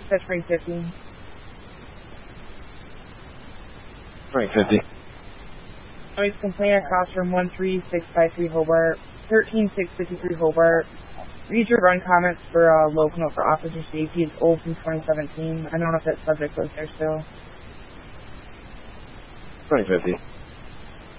Dispatch rank 50. Rank 50. Noise complaint at classroom 13653 Hobart, 13653 Hobart. Read your run comments for local note for officer safety. It's old from 2017. I don't know if that subject was there still. Rank 50.